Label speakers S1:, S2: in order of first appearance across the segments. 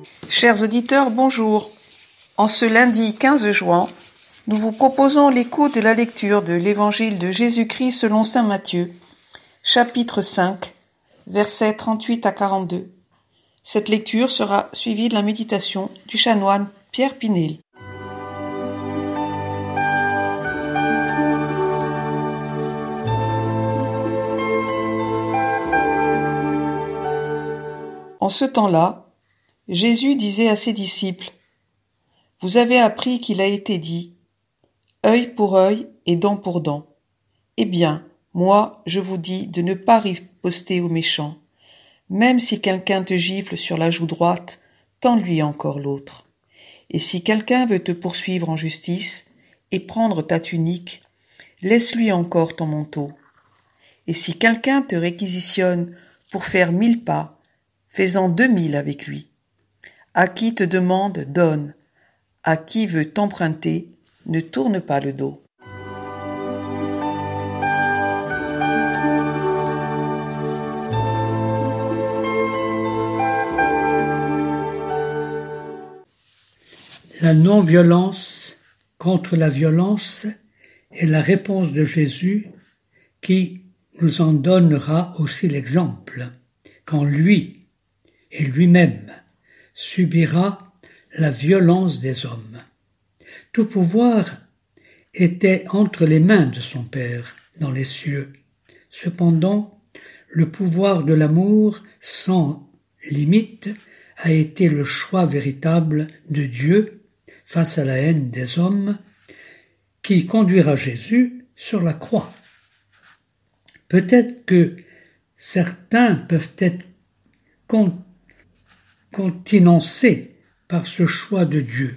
S1: Chers auditeurs, bonjour. En ce lundi 15 juin, nous vous proposons l'écoute de la lecture de l'Évangile de Jésus-Christ selon saint Matthieu, chapitre 5, versets 38 à 42. Cette lecture sera suivie de la méditation du chanoine Pierre Pinel. En ce temps-là, Jésus disait à ses disciples : « Vous avez appris qu'il a été dit : œil pour œil et dent pour dent. Eh bien, moi, je vous dis de ne pas riposter aux méchants. Même si quelqu'un te gifle sur la joue droite, tends-lui encore l'autre. Et si quelqu'un veut te poursuivre en justice et prendre ta tunique, laisse-lui encore ton manteau. Et si quelqu'un te réquisitionne pour faire 1000 pas, fais-en 2000 avec lui. À qui te demande, donne. À qui veut t'emprunter, ne tourne pas le dos. »
S2: La non-violence contre la violence est la réponse de Jésus qui nous en donnera aussi l'exemple, quand lui et lui-même subira la violence des hommes. Tout pouvoir était entre les mains de son Père dans les cieux. Cependant, le pouvoir de l'amour sans limite a été le choix véritable de Dieu face à la haine des hommes qui conduira Jésus sur la croix. Peut-être que certains peuvent être continencés par ce choix de Dieu,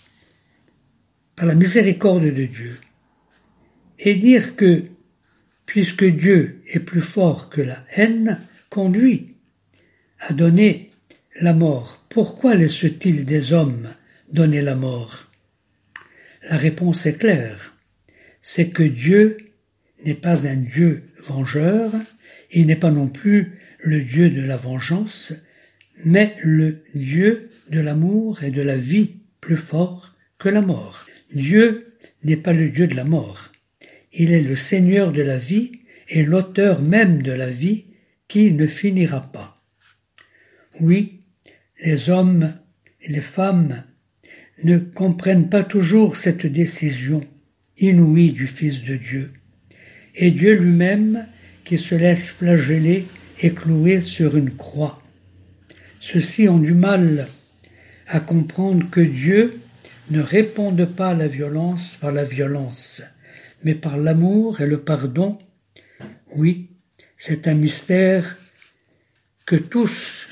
S2: par la miséricorde de Dieu, et dire que, puisque Dieu est plus fort que la haine, conduit à donner la mort, pourquoi laisse-t-il des hommes donner la mort ? La réponse est claire, c'est que Dieu n'est pas un Dieu vengeur, il n'est pas non plus le Dieu de la vengeance, mais le Dieu de l'amour et de la vie plus fort que la mort. Dieu n'est pas le Dieu de la mort. Il est le Seigneur de la vie et l'auteur même de la vie qui ne finira pas. Oui, les hommes et les femmes ne comprennent pas toujours cette décision inouïe du Fils de Dieu. Et Dieu lui-même qui se laisse flageller et clouer sur une croix. Ceux-ci ont du mal à comprendre que Dieu ne réponde pas à la violence par la violence, mais par l'amour et le pardon. Oui, c'est un mystère que tous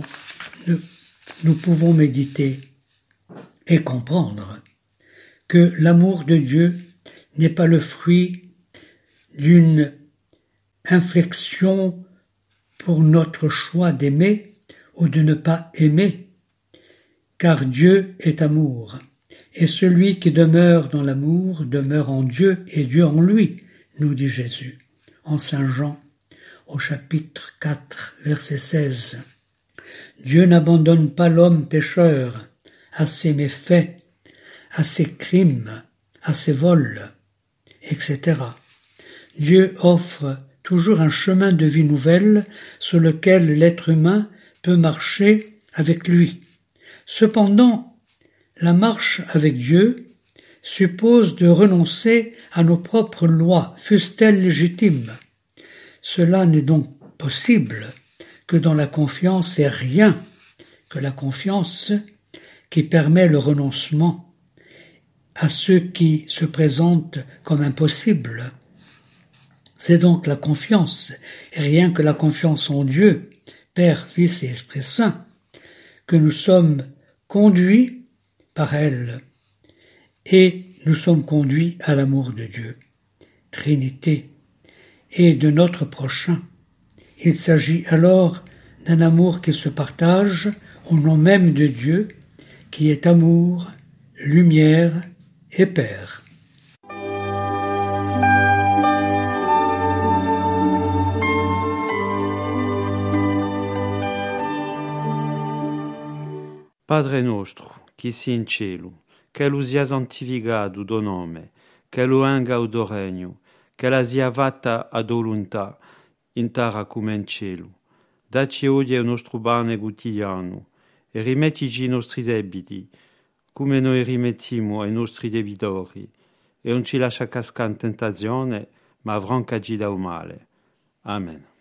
S2: nous pouvons méditer et comprendre, que l'amour de Dieu n'est pas le fruit d'une inflexion pour notre choix d'aimer ou de ne pas aimer, car Dieu est amour, et celui qui demeure dans l'amour demeure en Dieu et Dieu en lui, nous dit Jésus, en Saint Jean, au chapitre 4, verset 16. Dieu n'abandonne pas l'homme pécheur à ses méfaits, à ses crimes, à ses vols, etc. Dieu offre toujours un chemin de vie nouvelle sur lequel l'être humain peut marcher avec lui. Cependant, la marche avec Dieu suppose de renoncer à nos propres lois, fussent-elles légitimes. Cela n'est donc possible que dans la confiance et rien que la confiance qui permet le renoncement à ceux qui se présentent comme impossibles. C'est donc la confiance, et rien que la confiance en Dieu, Père, Fils et Esprit Saint, que nous sommes conduits par elle, et nous sommes conduits à l'amour de Dieu, Trinité, et de notre prochain. Il s'agit alors d'un amour qui se partage au nom même de Dieu, qui est amour, lumière et Père.
S3: Padre nostro, chi si in cielo, che lo sia santificato do nome, che lo venga o do regno, che la sia fatta a do volontà, in terra come in cielo. Dacci oggi il nostro pane quotidiano, e rimettici i nostri debiti, come noi rimettiamo ai nostri debitori, e non ci lascia cascare in tentazione, ma avrancaci dal male. Amen.